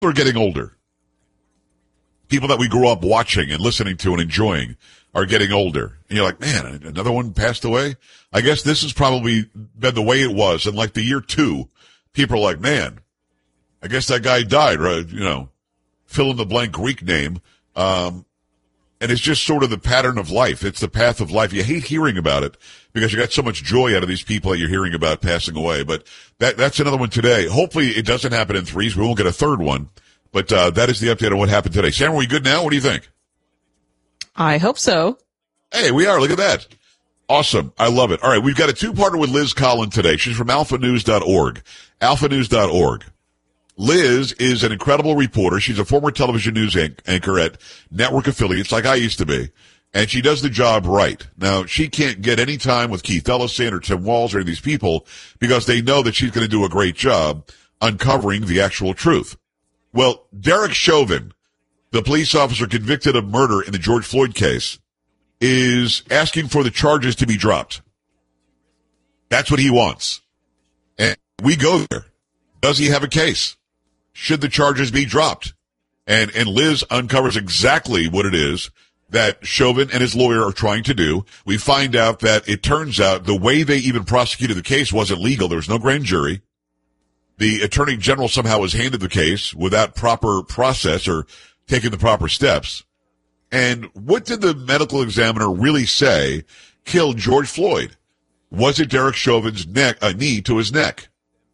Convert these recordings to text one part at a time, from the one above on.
are getting older. People that we grew up watching and listening to and enjoying are getting older. And you're like, man, another one passed away? I guess this has probably been the way it was. In like the year 2, people are like, man, I guess that guy died, right? You know, fill in the blank Greek name. And it's just sort of the pattern of life. It's the path of life. You hate hearing about it because you got so much joy out of these people that you're hearing about passing away. But that's another one today. Hopefully it doesn't happen in 3s. We won't get a third one. But that is the update on what happened today. Sam, are we good now? What do you think? I hope so. Hey, we are. Look at that. Awesome. I love it. All right, we've got a two-parter with Liz Collin today. She's from alphanews.org. alphanews.org. Liz is an incredible reporter. She's a former television news anchor at network affiliates like I used to be, and she does the job right. Now, she can't get any time with Keith Ellison or Tim Walz or any of these people because they know that she's going to do a great job uncovering the actual truth. Well, Derek Chauvin, the police officer convicted of murder in the George Floyd case, is asking for the charges to be dropped. That's what he wants. And we go there. Does he have a case? Should the charges be dropped? And Liz uncovers exactly what it is that Chauvin and his lawyer are trying to do. We find out that it turns out the way they even prosecuted the case wasn't legal. There was no grand jury. The attorney general somehow was handed the case without proper process or taking the proper steps. And what did the medical examiner really say killed George Floyd? Was it Derek Chauvin's knee to his neck?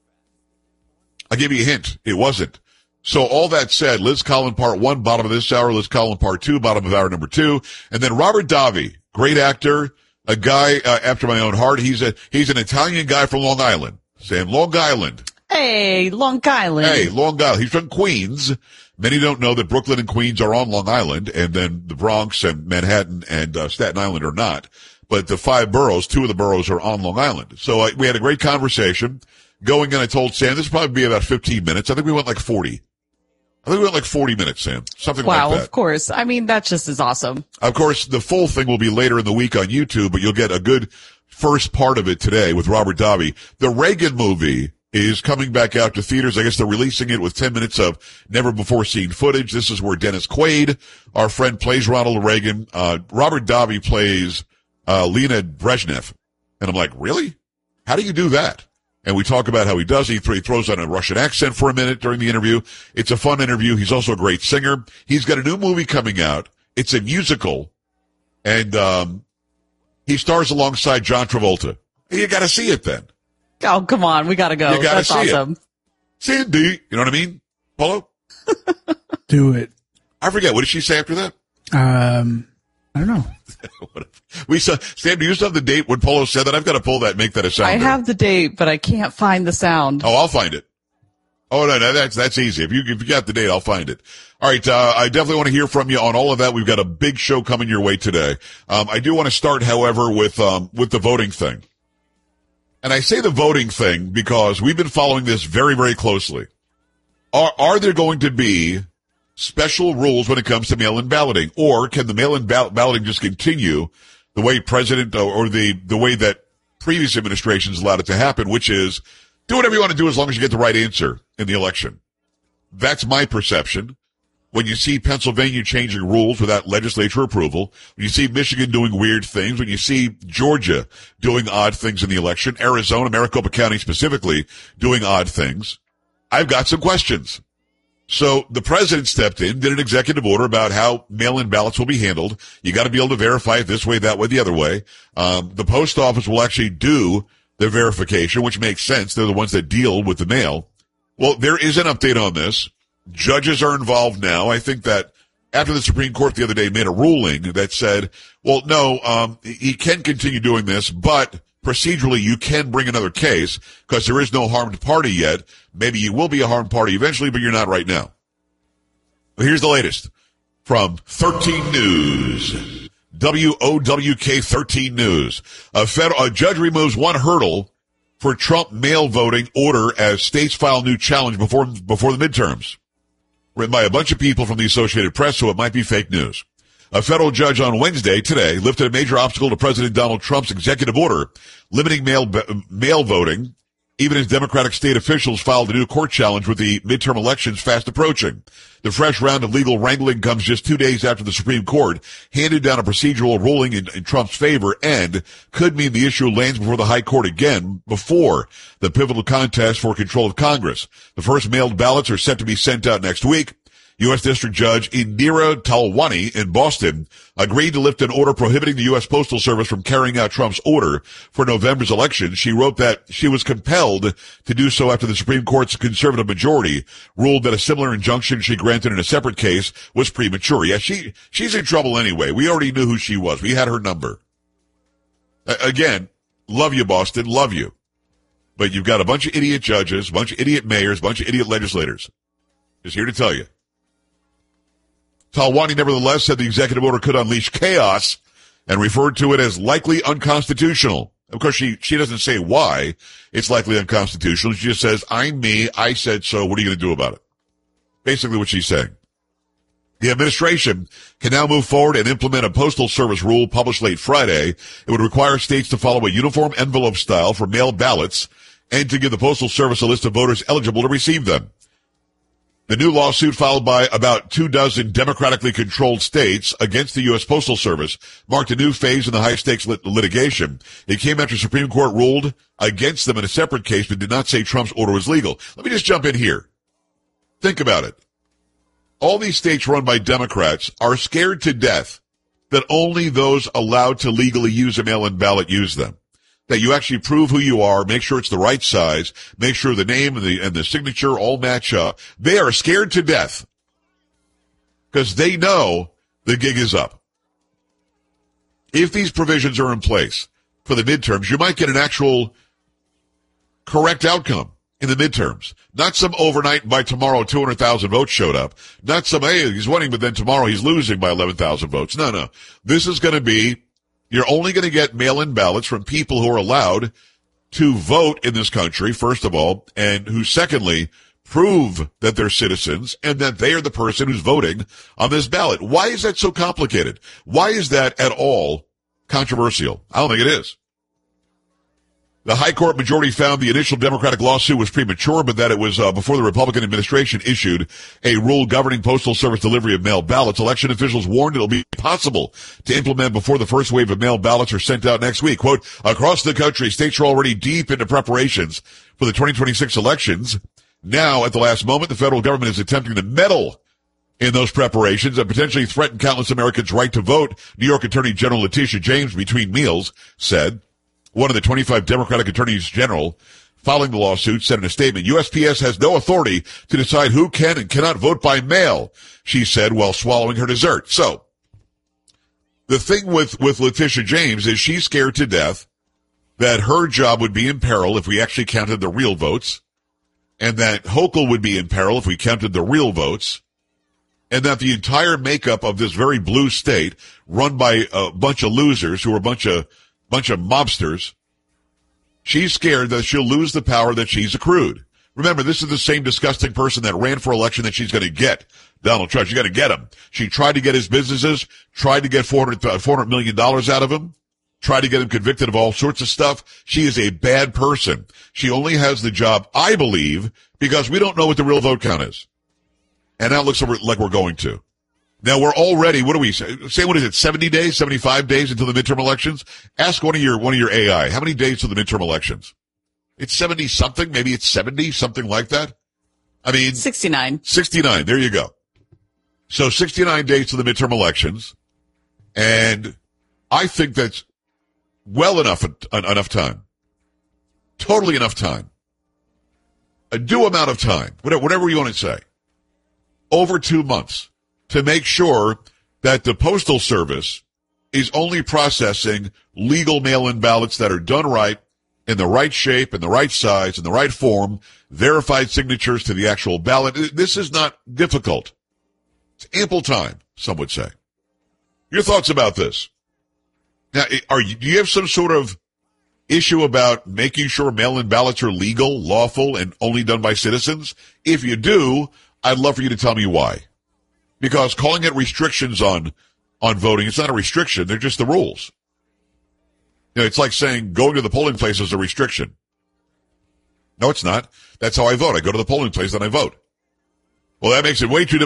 I'll give you a hint. It wasn't. So all that said, Liz Collin part 1, bottom of this hour, Liz Collin part 2, bottom of hour number 2. And then Robert Davi, great actor, a guy after my own heart. He's an Italian guy from Long Island. Sam, Long Island. Hey, Long Island. Hey, Long Island. He's from Queens. Many don't know that Brooklyn and Queens are on Long Island, and then the Bronx and Manhattan and Staten Island are not. But the 5 boroughs, 2 of the boroughs are on Long Island. So we had a great conversation. Going in, I told Sam this would probably be about 15 minutes. I think we went like 40. I think we went like 40 minutes, Sam. Something like that. Wow, of course. I mean, that just is awesome. Of course, the full thing will be later in the week on YouTube, but you'll get a good first part of it today with Robert Davi. The Reagan movie is coming back out to theaters. I guess they're releasing it with 10 minutes of never-before-seen footage. This is where Dennis Quaid, our friend, plays Ronald Reagan. Robert Davi plays Leonid Brezhnev. And I'm like, really? How do you do that? And we talk about how he does. He throws on a Russian accent for a minute during the interview. It's a fun interview. He's also a great singer. He's got a new movie coming out. It's a musical. And he stars alongside John Travolta. You got to see it then. Oh, come on. We got to go. You gotta That's see awesome. It. Cindy. You know what I mean? Polo? Do it. I forget. What did she say after that? I don't know. We saw, Sam, do you still have the date when Polo said that? I've got to pull that and make that a sound. I have the date, but I can't find the sound. Oh, I'll find it. Oh, no, that's easy. If you got the date, I'll find it. All right. I definitely want to hear from you on all of that. We've got a big show coming your way today. I do want to start, however, with the voting thing. And I say the voting thing because we've been following this very, very closely. Are there going to be special rules when it comes to mail-in balloting, or can the mail-in balloting just continue the way President or the way that previous administrations allowed it to happen, which is do whatever you want to do as long as you get the right answer in the election? That's my perception. When you see Pennsylvania changing rules without legislature approval, when you see Michigan doing weird things, when you see Georgia doing odd things in the election, Arizona, Maricopa County specifically doing odd things, I've got some questions. So the president stepped in, did an executive order about how mail-in ballots will be handled. You got to be able to verify it this way, that way, the other way. The post office will actually do the verification, which makes sense. They're the ones that deal with the mail. Well, there is an update on this. Judges are involved now. I think that after the Supreme Court the other day made a ruling that said, well, no, he can continue doing this, but procedurally you can bring another case because there is no harmed party yet. Maybe you will be a harmed party eventually, but you're not right now. Well, here's the latest from 13 News. WOWK 13 News. A judge removes one hurdle for Trump mail voting order as states file new challenge before the midterms. Written by a bunch of people from the Associated Press, so it might be fake news. A federal judge on Wednesday, today, lifted a major obstacle to President Donald Trump's executive order limiting mail voting even as Democratic state officials filed a new court challenge with the midterm elections fast approaching. The fresh round of legal wrangling comes just 2 days after the Supreme Court handed down a procedural ruling in Trump's favor and could mean the issue lands before the High Court again before the pivotal contest for control of Congress. The first mailed ballots are set to be sent out next week. U.S. District Judge Indira Talwani in Boston agreed to lift an order prohibiting the U.S. Postal Service from carrying out Trump's order for November's election. She wrote that she was compelled to do so after the Supreme Court's conservative majority ruled that a similar injunction she granted in a separate case was premature. Yeah, she's in trouble anyway. We already knew who she was. We had her number. Again, love you, Boston, love you. But you've got a bunch of idiot judges, a bunch of idiot mayors, a bunch of idiot legislators. Just here to tell you. Talwani nevertheless said the executive order could unleash chaos and referred to it as likely unconstitutional. Of course, she doesn't say why it's likely unconstitutional. She just says, I'm me, I said so, what are you going to do about it? Basically what she's saying. The administration can now move forward and implement a postal service rule published late Friday. It would require states to follow a uniform envelope style for mail ballots and to give the Postal Service a list of voters eligible to receive them. The new lawsuit filed by about 24 democratically controlled states against the U.S. Postal Service marked a new phase in the high-stakes litigation. It came after the Supreme Court ruled against them in a separate case but did not say Trump's order was legal. Let me just jump in here. Think about it. All these states run by Democrats are scared to death that only those allowed to legally use a mail-in ballot use them. That you actually prove who you are, make sure it's the right size, make sure the name and the signature all match up. They are scared to death because they know the gig is up. If these provisions are in place for the midterms, you might get an actual correct outcome in the midterms. Not some overnight, by tomorrow 200,000 votes showed up. Not some, hey, he's winning, but then tomorrow he's losing by 11,000 votes. No. This is going to be, you're only going to get mail-in ballots from people who are allowed to vote in this country, first of all, and who, secondly, prove that they're citizens and that they are the person who's voting on this ballot. Why is that so complicated? Why is that at all controversial? I don't think it is. The High Court majority found the initial Democratic lawsuit was premature, but that it was before the Republican administration issued a rule governing Postal Service delivery of mail ballots. Election officials warned it'll be possible to implement before the first wave of mail ballots are sent out next week. Quote, across the country, states are already deep into preparations for the 2026 elections. Now, at the last moment, the federal government is attempting to meddle in those preparations and potentially threaten countless Americans' right to vote, New York Attorney General Letitia James, between meals, said. One of the 25 Democratic attorneys general filing the lawsuit said in a statement, USPS has no authority to decide who can and cannot vote by mail, she said while swallowing her dessert. So, the thing with Letitia James is she's scared to death that her job would be in peril if we actually counted the real votes, and that Hochul would be in peril if we counted the real votes, and that the entire makeup of this very blue state, run by a bunch of losers who are a bunch of mobsters, she's scared that she'll lose the power that she's accrued. Remember, this is the same disgusting person that ran for election that she's going to get. Donald Trump, she's going to get him. She tried to get his businesses, tried to get $400 million out of him, tried to get him convicted of all sorts of stuff. She is a bad person. She only has the job, I believe, because we don't know what the real vote count is. And now it looks like we're going to. Now we're already, what do we say? What is it, 70 days, 75 days until the midterm elections? Ask one of your AI, how many days till the midterm elections? It's 70 something, maybe it's 70, something like that. I mean, 69. 69, there you go. So 69 days to the midterm elections. And I think that's well enough time. Totally enough time. A due amount of time, whatever you want to say. Over 2 months. To make sure that the Postal Service is only processing legal mail-in ballots that are done right, in the right shape, in the right size, in the right form, verified signatures to the actual ballot. This is not difficult. It's ample time, some would say. Your thoughts about this? Now, do you have some sort of issue about making sure mail-in ballots are legal, lawful, and only done by citizens? If you do, I'd love for you to tell me why. Because calling it restrictions on voting, it's not a restriction, they're just the rules. You know, it's like saying going to the polling place is a restriction. No, it's not. That's how I vote. I go to the polling place and I vote. Well, that makes it way too difficult.